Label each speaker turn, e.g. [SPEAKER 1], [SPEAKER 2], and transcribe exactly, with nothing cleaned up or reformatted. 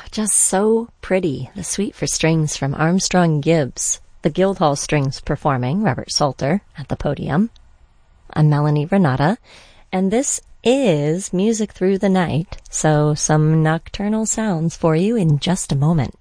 [SPEAKER 1] Just so pretty. The Suite for Strings from Armstrong Gibbs. The Guildhall Strings performing, Robert Salter at the podium. I'm Melanie Renata, and this is Music Through the Night, so some nocturnal sounds for you in just a moment.